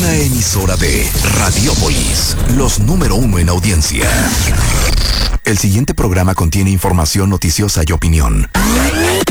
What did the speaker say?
una emisora de Radiopolis, los número 1 en audiencia. El siguiente programa contiene información noticiosa y opinión.